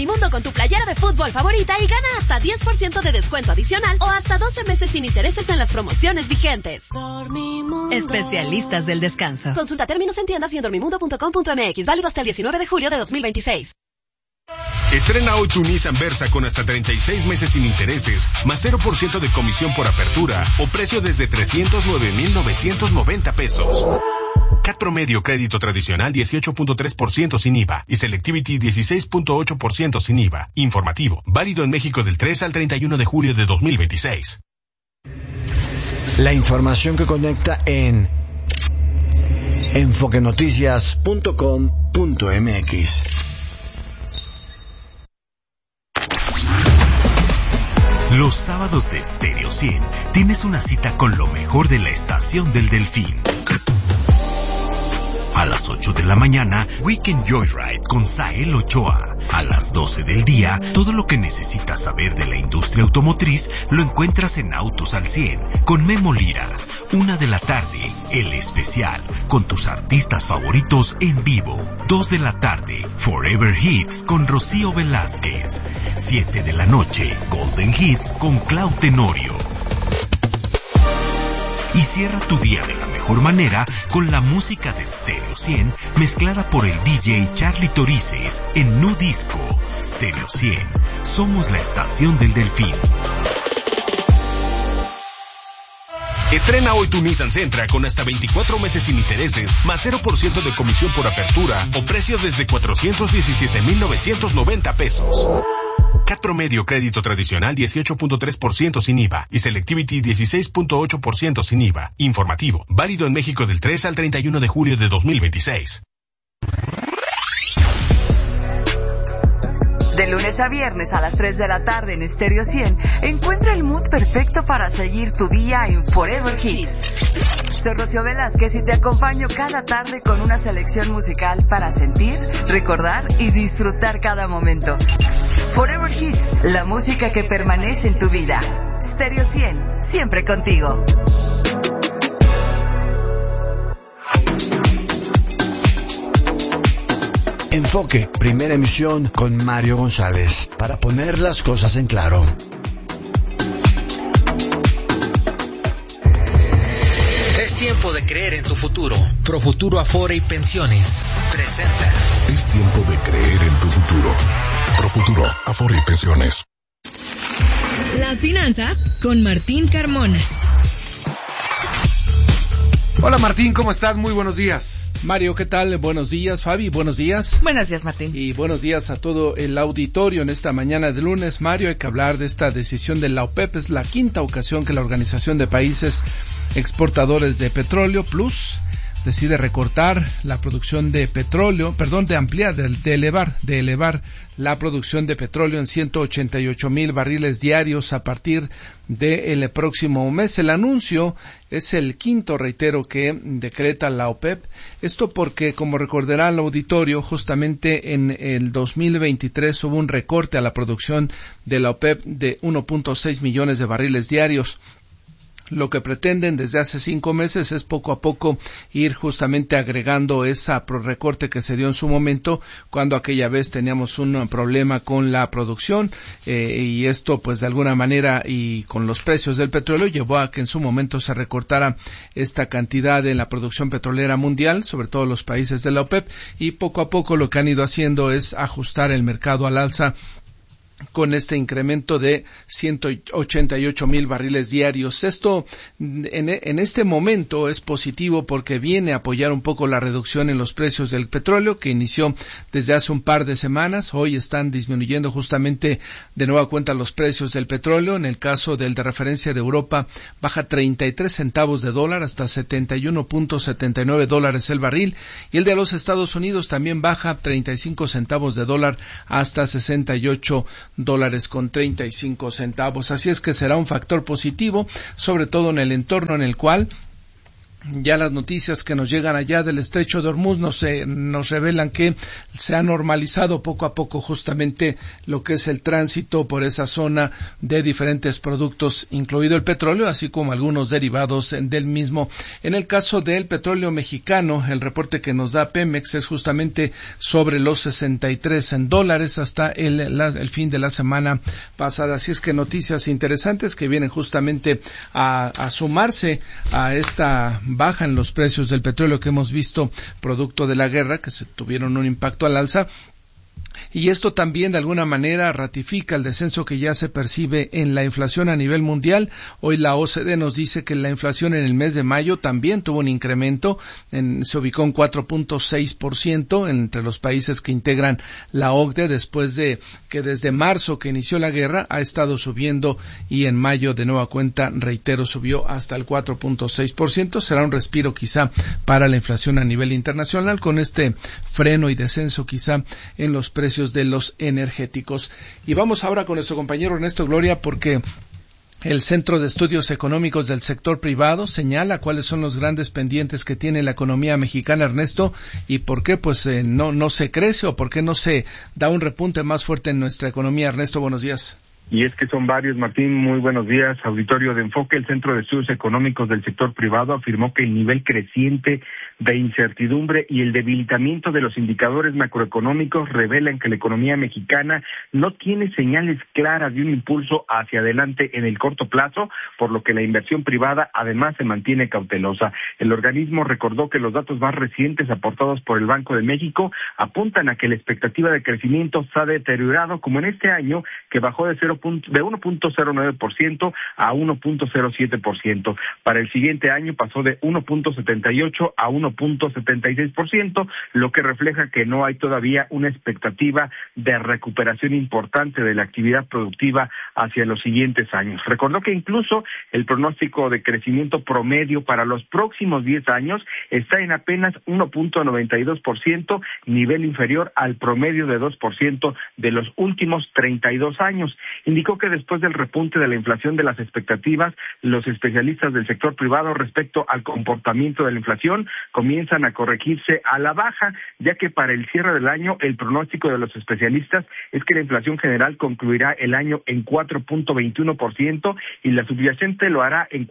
Dormimundo con tu playera de fútbol favorita y gana hasta 10% de descuento adicional o hasta 12 meses sin intereses en las promociones vigentes. Dormimundo. Especialistas del descanso. Consulta términos en tiendas y en dormimundo.com.mx. Válido hasta el 19 de julio de 2026. Estrena hoy tu Nissan Versa con hasta 36 meses sin intereses, más 0% de comisión por apertura o precio desde 309,990 pesos. CAT promedio crédito tradicional 18.3% sin IVA y Selectivity 16.8% sin IVA. Informativo, válido en México del 3 al 31 de julio de 2026. La información que conecta en enfoquenoticias.com.mx. Los sábados de Stereo 100 tienes una cita con lo mejor de la Estación del Delfín. A las 8 de la mañana, Weekend Joyride con Sael Ochoa. A las 12 del día, todo lo que necesitas saber de la industria automotriz lo encuentras en Autos al 100 con Memo Lira. 1 de la tarde, El Especial, con tus artistas favoritos en vivo. 2 de la tarde, Forever Hits con Rocío Velázquez. 7 de la noche, Golden Hits con Clau Tenorio. Y cierra tu día de la mejor manera con la música de Stereo 100 mezclada por el DJ Charlie Torices en Nu Disco. Stereo 100, somos la Estación del Delfín. Estrena hoy tu Nissan Sentra con hasta 24 meses sin intereses, más 0% de comisión por apertura o precio desde 417,990 pesos. CAT promedio crédito tradicional 18.3% sin IVA y Selectivity 16.8% sin IVA. Informativo, válido en México del 3 al 31 de julio de 2026. De lunes a viernes a las 3 de la tarde en Stereo 100, encuentra el mood perfecto para seguir tu día en Forever Hits. Soy Rocío Velázquez y te acompaño cada tarde con una selección musical para sentir, recordar y disfrutar cada momento. Forever Hits, la música que permanece en tu vida. Stereo 100, siempre contigo. Enfoque, primera emisión con Mario González, para poner las cosas en claro. Es tiempo de creer en tu futuro. Profuturo Afore y Pensiones presenta. Es tiempo de creer en tu futuro. Profuturo Afore y Pensiones. Las finanzas con Martín Carmona. Hola Martín, ¿cómo estás? Muy buenos días. Mario, ¿qué tal? Buenos días. Fabi, buenos días. Buenos días, Martín. Y buenos días a todo el auditorio en esta mañana de lunes. Mario, hay que hablar de esta decisión de la OPEP. Es la quinta ocasión que la Organización de Países Exportadores de Petróleo Plus decide recortar la producción de petróleo, de elevar la producción de petróleo en 188,000 barriles diarios a partir del próximo mes. El anuncio es el quinto, reitero, que decreta la OPEP. Esto porque, como recordará el auditorio, justamente en el 2023 hubo un recorte a la producción de la OPEP de 1.6 millones de barriles diarios. Lo que pretenden desde hace 5 meses es poco a poco ir justamente agregando esa recorte que se dio en su momento cuando aquella vez teníamos un problema con la producción, y esto pues de alguna manera y con los precios del petróleo llevó a que en su momento se recortara esta cantidad en la producción petrolera mundial, sobre todo los países de la OPEP, y poco a poco lo que han ido haciendo es ajustar el mercado al alza con este incremento de 188,000 barriles diarios. Esto en este momento es positivo porque viene a apoyar un poco la reducción en los precios del petróleo que inició desde hace un par de semanas. Hoy están disminuyendo justamente de nueva cuenta los precios del petróleo. En el caso del de referencia de Europa baja 33 centavos de dólar hasta 71.79 dólares el barril, y el de los Estados Unidos también baja 35 centavos de dólar hasta 68 dólares con 35 centavos. Así es que será un factor positivo, sobre todo en el entorno en el cual Ya las noticias que nos llegan allá del Estrecho de Hormuz nos revelan que se ha normalizado poco a poco justamente lo que es el tránsito por esa zona de diferentes productos, incluido el petróleo, así como algunos derivados del mismo. En el caso del petróleo mexicano, el reporte que nos da Pemex es justamente sobre los $63 hasta el fin de la semana pasada. Así es que noticias interesantes que vienen justamente a sumarse a esta baja en los precios del petróleo que hemos visto producto de la guerra, que se tuvieron un impacto al alza. Y esto también de alguna manera ratifica el descenso que ya se percibe en la inflación a nivel mundial. Hoy la OCDE nos dice que la inflación en el mes de mayo también tuvo un incremento, se ubicó en 4.6% entre los países que integran la OCDE, después de que desde marzo que inició la guerra ha estado subiendo y en mayo de nueva cuenta, reitero, subió hasta el 4.6%. Será un respiro quizá para la inflación a nivel internacional con este freno y descenso quizá en los precios de los energéticos. Y vamos ahora con nuestro compañero Ernesto Gloria, porque el Centro de Estudios Económicos del Sector Privado señala cuáles son los grandes pendientes que tiene la economía mexicana, Ernesto, y por qué no se crece o por qué no se da un repunte más fuerte en nuestra economía. Ernesto, buenos días. Y es que son varios, Martín. Muy buenos días, auditorio de Enfoque. El Centro de Estudios Económicos del Sector Privado afirmó que el nivel creciente de incertidumbre y el debilitamiento de los indicadores macroeconómicos revelan que la economía mexicana no tiene señales claras de un impulso hacia adelante en el corto plazo, por lo que la inversión privada además se mantiene cautelosa. El organismo recordó que los datos más recientes aportados por el Banco de México apuntan a que la expectativa de crecimiento se ha deteriorado, como en este año, que bajó de 1.09% a 1.07%. Para el siguiente año pasó de 1.78 a 1.76%, lo que refleja que no hay todavía una expectativa de recuperación importante de la actividad productiva hacia los siguientes años. Recordó que incluso el pronóstico de crecimiento promedio para los próximos 10 años está en apenas 1.92%, nivel inferior al promedio de 2% de los últimos 32 años. Indicó que después del repunte de la inflación de las expectativas, los especialistas del sector privado respecto al comportamiento de la inflación comienzan a corregirse a la baja, ya que para el cierre del año el pronóstico de los especialistas es que la inflación general concluirá el año en 4.21% y la subyacente lo hará en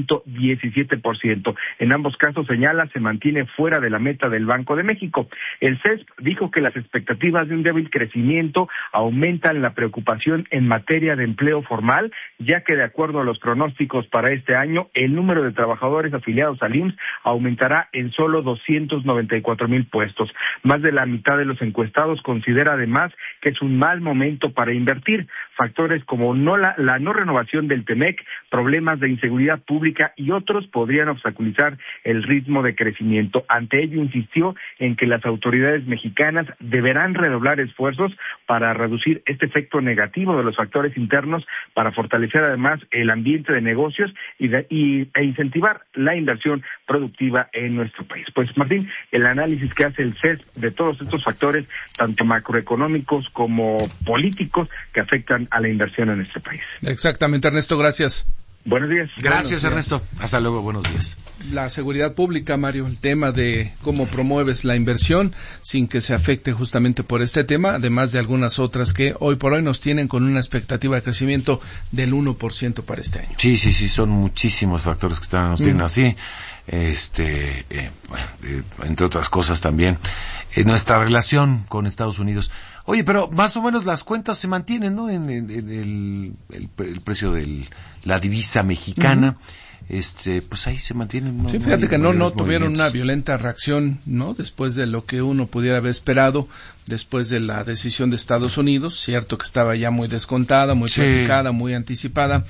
4.17%. En ambos casos, señala, se mantiene fuera de la meta del Banco de México. El CESP dijo que las expectativas de un débil crecimiento aumentan la preocupación en materia de empleo formal, ya que de acuerdo a los pronósticos para este año, el número de trabajadores afiliados al IMSS aumentará en solo 294,000 puestos. Más de la mitad de los encuestados considera además que es un mal momento para invertir. Factores como la no renovación del TEMEC, problemas de inseguridad pública y otros podrían obstaculizar el ritmo de crecimiento. Ante ello, insistió en que las autoridades mexicanas deberán redoblar esfuerzos para reducir este efecto negativo de los factores internos, para fortalecer además el ambiente de negocios e incentivar la inversión productiva en nuestro país. Pues, Martín, el análisis que hace el CES de todos estos factores, tanto macroeconómicos como políticos, que afectan a la inversión en este país. Exactamente, Ernesto, gracias. Buenos días. Gracias, Ernesto. Hasta luego, buenos días. La seguridad pública, Mario, el tema de cómo promueves la inversión sin que se afecte justamente por este tema, además de algunas otras que hoy por hoy nos tienen con una expectativa de crecimiento del 1% para este año. Sí, son muchísimos factores que nos tienen así. Entre otras cosas también, nuestra relación con Estados Unidos. Oye, pero más o menos las cuentas se mantienen, ¿no? En el precio de la divisa mexicana. Pues ahí se mantienen. Sí, fíjate que no tuvieron una violenta reacción, ¿no? Después de lo que uno pudiera haber esperado, después de la decisión de Estados Unidos, cierto que estaba ya muy descontada, muy platicada, muy anticipada.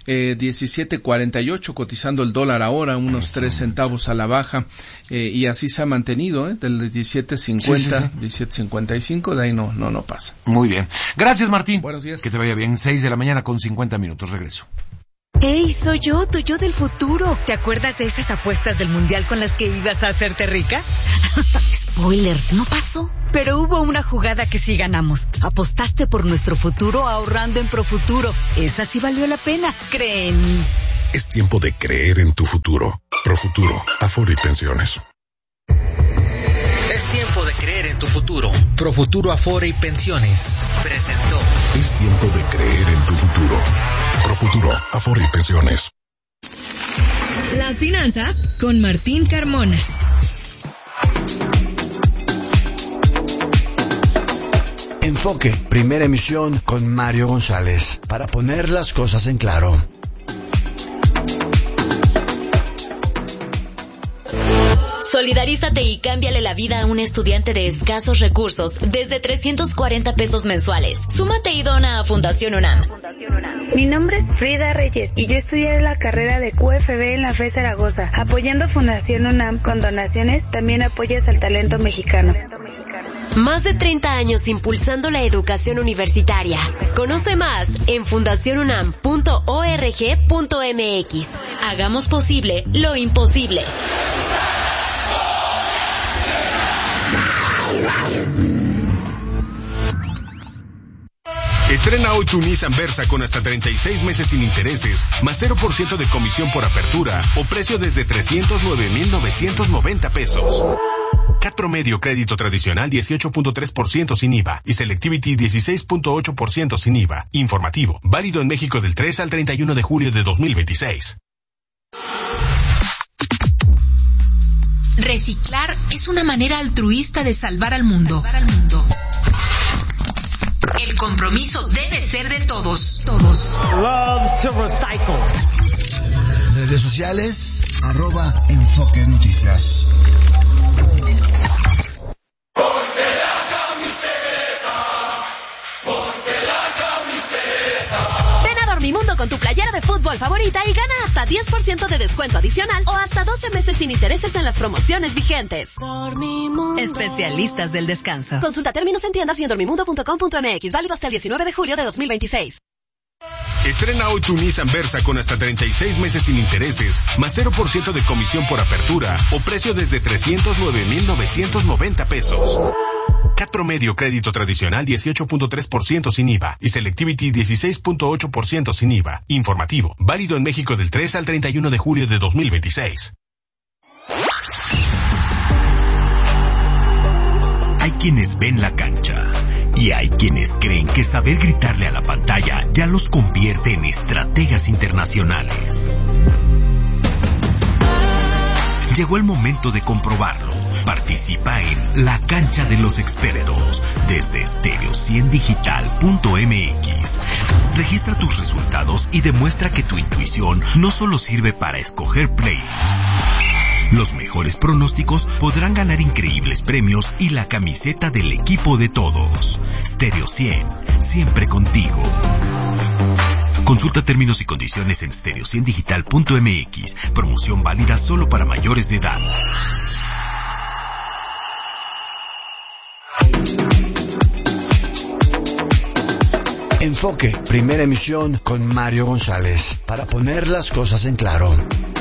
17.48 cotizando el dólar ahora, unos 3 centavos a la baja, y así se ha mantenido, del 17.50, 17.55, de ahí no pasa. Muy bien. Gracias, Martín. Buenos días. Que te vaya bien. 6:50 a.m. Regreso. ¡Ey, soy yo, tu yo del futuro! ¿Te acuerdas de esas apuestas del mundial con las que ibas a hacerte rica? Spoiler, no pasó. Pero hubo una jugada que sí ganamos. Apostaste por nuestro futuro ahorrando en Profuturo. Esa sí valió la pena, cree en mí. Es tiempo de creer en tu futuro. Profuturo, Afore y Pensiones. Es tiempo de creer en tu futuro. Profuturo Afore y Pensiones presentó. Es tiempo de creer en tu futuro. Profuturo, Afore y Pensiones. Las finanzas con Martín Carmona. Enfoque, primera emisión con Mario González, para poner las cosas en claro. Solidarízate y cámbiale la vida a un estudiante de escasos recursos desde 340 pesos mensuales. Súmate y dona a Fundación UNAM. Mi nombre es Frida Reyes y yo estudiaré la carrera de QFB en la FE Zaragoza. Apoyando Fundación UNAM con donaciones, también apoyas al talento mexicano. Más de 30 años impulsando la educación universitaria. Conoce más en fundacionunam.org.mx. Hagamos posible lo imposible. Estrena hoy tu Nissan Versa con hasta 36 meses sin intereses, más 0% de comisión por apertura o precio desde 309,990 pesos. CAT promedio crédito tradicional 18.3% sin IVA y Selectivity 16.8% sin IVA. Informativo, válido en México del 3 al 31 de julio de 2026. Reciclar es una manera altruista de salvar al mundo. El compromiso debe ser de todos. Love to recycle. Redes sociales, @Enfoque Noticias. Dormimundo con tu playera de fútbol favorita y gana hasta 10% de descuento adicional o hasta 12 meses sin intereses en las promociones vigentes. Dormimundo. Especialistas del descanso. Consulta términos en tiendas y en dormimundo.com.mx. Válido hasta el 19 de julio de 2026. Estrena hoy tu Nissan Versa con hasta 36 meses sin intereses, más 0% de comisión por apertura o precio desde 309,990 pesos. CAT promedio crédito tradicional 18.3% sin IVA y Selectivity 16.8% sin IVA. Informativo, válido en México del 3 al 31 de julio de 2026. Hay quienes ven la cancha y hay quienes creen que saber gritarle a la pantalla ya los convierte en estrategas internacionales. Llegó el momento de comprobarlo. Participa en La Cancha de los Expertos desde stereo100digital.mx. Registra tus resultados y demuestra que tu intuición no solo sirve para escoger players. Los mejores pronósticos podrán ganar increíbles premios y la camiseta del equipo de todos. Stereo 100, siempre contigo. Consulta términos y condiciones en stereo100digital.mx. Promoción válida solo para mayores de edad. Enfoque, primera emisión con Mario González, para poner las cosas en claro.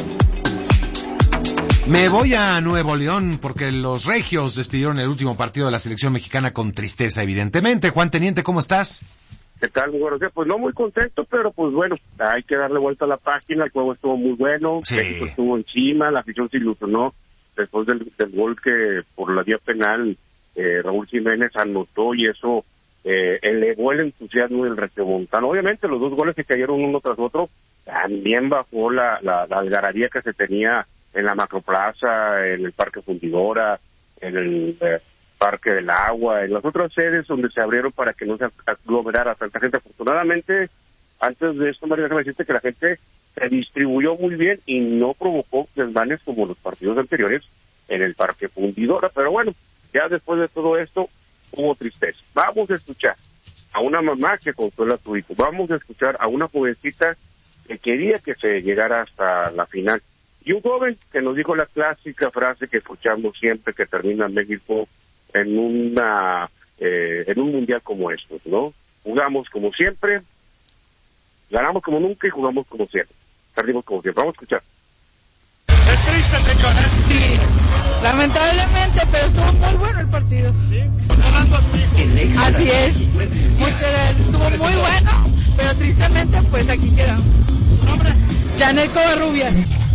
Me voy a Nuevo León porque los regios despidieron el último partido de la selección mexicana con tristeza, evidentemente. Juan Teniente, ¿cómo estás? ¿Qué tal? Muy buenos días. Pues no muy contento, pero pues bueno, hay que darle vuelta a la página. El juego estuvo muy bueno, sí. México estuvo encima, la afición se ilusionó después del gol que por la vía penal Raúl Jiménez anotó y eso elevó el entusiasmo del regiomontano. Obviamente los dos goles que cayeron uno tras otro también bajó la algarabía que se tenía en la Macroplaza, en el Parque Fundidora, en el Parque del Agua, en las otras sedes donde se abrieron para que no se aglomerara tanta gente. Afortunadamente, antes de esto, María, déjame decirte que la gente se distribuyó muy bien y no provocó desmanes como los partidos anteriores en el Parque Fundidora. Pero bueno, ya después de todo esto, hubo tristeza. Vamos a escuchar a una mamá que consuela a su hijo. Vamos a escuchar a una jovencita que quería que se llegara hasta la final. Y un joven que nos dijo la clásica frase que escuchamos siempre que termina México en un mundial como estos, ¿no? Jugamos como siempre, ganamos como nunca y jugamos como siempre. Perdimos como siempre. Vamos a escuchar. Es triste, señor. Sí, lamentablemente, pero estuvo muy bueno el partido. Sí, así es. Muchas gracias. Estuvo muy bueno, pero tristemente, pues aquí quedamos. ¿Tu nombre? Janet Covarrubias. No,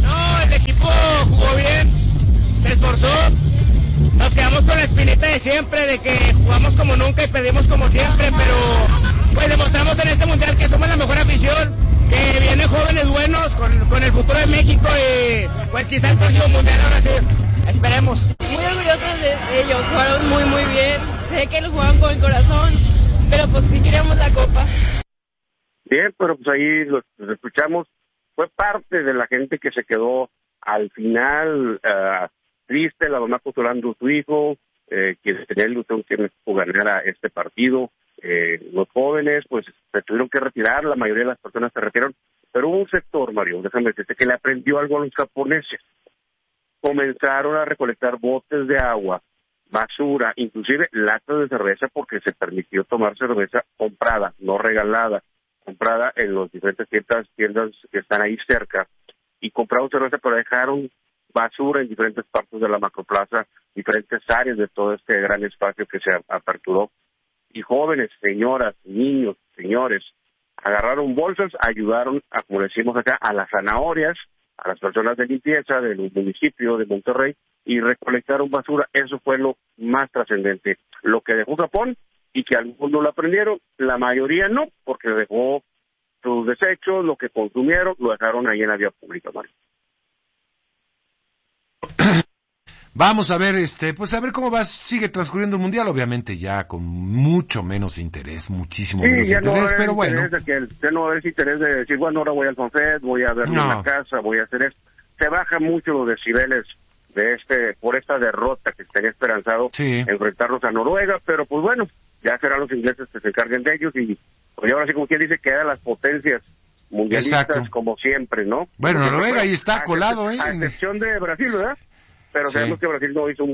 el equipo jugó bien, se esforzó. Nos quedamos con la espinita de siempre, de que jugamos como nunca y perdimos como siempre, pero pues demostramos en este mundial que somos la mejor afición, que vienen jóvenes buenos con el futuro de México y pues quizá el próximo mundial ahora sí, esperemos. Muy orgullosos de ellos, jugaron muy bien, sé que lo jugaron con el corazón, pero pues sí queríamos la copa. Bien, pero pues ahí los escuchamos, fue parte de la gente que se quedó al final triste, la mamá consolando a su hijo, quienes tenían ilusión que México ganara este partido. Los jóvenes pues se tuvieron que retirar, la mayoría de las personas se retiraron, pero hubo un sector, Mario, déjame decirte, que le aprendió algo a los japoneses. Comenzaron a recolectar botes de agua, basura, inclusive latas de cerveza, porque se permitió tomar cerveza comprada, no regalada, comprada en los diferentes tiendas que están ahí cerca, y compraron cerveza, pero dejaron basura en diferentes partes de la macroplaza, diferentes áreas de todo este gran espacio que se aperturó. Y jóvenes, señoras, niños, señores, agarraron bolsas, ayudaron, como decimos acá, a las zanahorias, a las personas de limpieza del municipio de Monterrey, y recolectaron basura. Eso fue lo más trascendente. Lo que dejó Japón, y que algunos no lo aprendieron, la mayoría no, porque dejó sus desechos, lo que consumieron, lo dejaron ahí en la vía pública, Mario. Vamos a ver, pues a ver cómo sigue transcurriendo el mundial, obviamente ya con mucho menos interés, muchísimo menos interés, pero bueno. Ya no va a haber interés de decir, bueno, ahora voy al FanFest, voy a verlo en la casa, voy a hacer esto. Se baja mucho los decibeles de por esta derrota que tenía esperanzado enfrentarnos a Noruega, pero pues bueno, ya serán los ingleses que se encarguen de ellos y pues ahora sí, como quien dice, quedan las potencias mundialistas como siempre, ¿no? Bueno, Noruega ahí está colado, A excepción de Brasil, ¿verdad? Pero sabemos que Brasil no hizo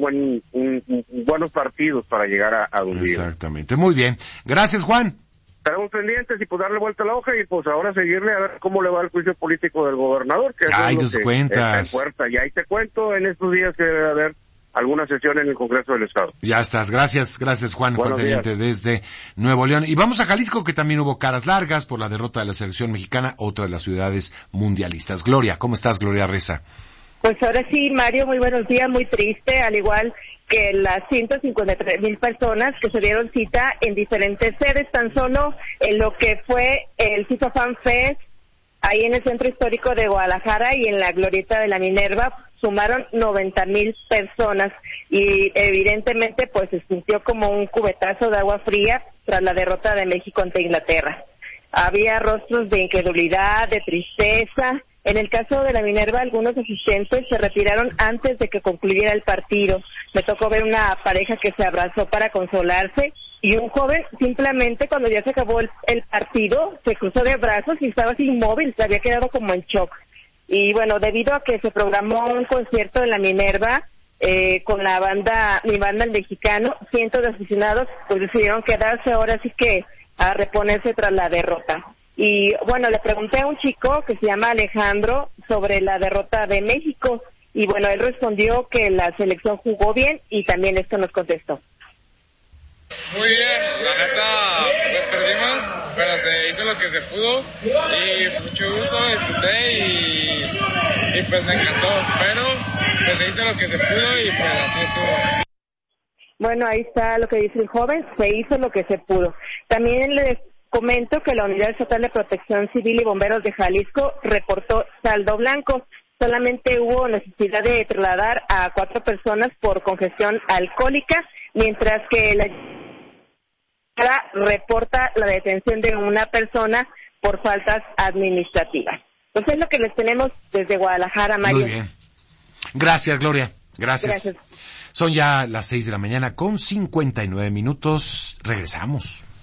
buenos partidos para llegar a un día. Exactamente, muy bien. Gracias, Juan. Estaremos pendientes y pues darle vuelta a la hoja y pues ahora seguirle a ver cómo le va el juicio político del gobernador. Que ahí nos cuentas. Y ahí te cuento en estos días que debe haber alguna sesión en el Congreso del Estado. Ya estás, gracias Juan, Juan Teniente desde Nuevo León. Y vamos a Jalisco, que también hubo caras largas por la derrota de la selección mexicana, otra de las ciudades mundialistas. Gloria, ¿cómo estás, Gloria Reza? Pues ahora sí, Mario, muy buenos días, muy triste, al igual que las 153,000 personas que se dieron cita en diferentes sedes, tan solo en lo que fue el FIFA Fan Fest, ahí en el Centro Histórico de Guadalajara y en la Glorieta de la Minerva, sumaron 90,000 personas y evidentemente pues se sintió como un cubetazo de agua fría tras la derrota de México ante Inglaterra. Había rostros de incredulidad, de tristeza. En el caso de la Minerva, algunos asistentes se retiraron antes de que concluyera el partido. Me tocó ver una pareja que se abrazó para consolarse y un joven simplemente cuando ya se acabó el partido se cruzó de brazos y estaba así inmóvil, se había quedado como en shock. Y bueno, debido a que se programó un concierto en la Minerva con mi banda El Mexicano, cientos de aficionados pues decidieron quedarse ahora sí que a reponerse tras la derrota. Y bueno, le pregunté a un chico que se llama Alejandro sobre la derrota de México y bueno, él respondió que la selección jugó bien y también esto nos contestó. Muy bien, la neta, pues perdimos, pero se hizo lo que se pudo y mucho gusto, disfruté y pues me encantó, pero pues se hizo lo que se pudo y pues así estuvo. Bueno, ahí está lo que dice el joven, se hizo lo que se pudo. También les comento que la Unidad Estatal de Protección Civil y Bomberos de Jalisco reportó saldo blanco. Solamente hubo necesidad de trasladar a 4 personas por congestión alcohólica, mientras que la reporta la detención de una persona por faltas administrativas. Entonces es lo que les tenemos desde Guadalajara, Mario. Muy bien. Gracias, Gloria. Gracias. Son ya las 6 de la mañana con 59 minutos. Regresamos.